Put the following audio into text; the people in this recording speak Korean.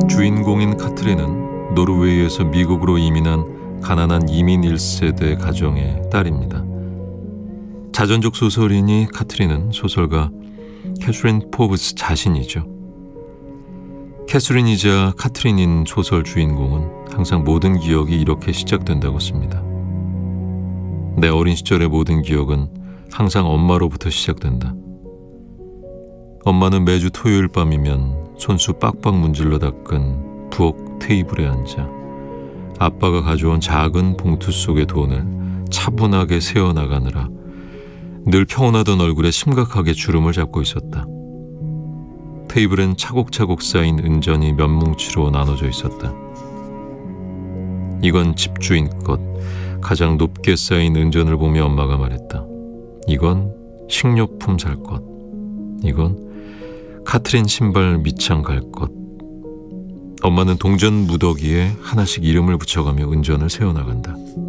주인공인 카트린은 노르웨이에서 미국으로 이민한 가난한 이민 1세대 가정의 딸입니다. 자전적 소설이니 카트린은 소설가 캐서린 포브스 자신이죠. 캐서린이자 카트린인 소설 주인공은 항상 모든 기억이 이렇게 시작된다고 씁니다. 내 어린 시절의 모든 기억은 항상 엄마로부터 시작된다. 엄마는 매주 토요일 밤이면 손수 빡빡 문질러 닦은 부엌 테이블에 앉아 아빠가 가져온 작은 봉투 속의 돈을 차분하게 세어나가느라 늘 평온하던 얼굴에 심각하게 주름을 잡고 있었다. 테이블엔 차곡차곡 쌓인 은전이 몇 뭉치로 나눠져 있었다. 이건 집주인 것. 가장 높게 쌓인 은전을 보며 엄마가 말했다. 이건 식료품 살 것. 이건 카트린 신발 밑창 갈 것. 엄마는 동전 무더기에 하나씩 이름을 붙여가며 은전을 세워나간다.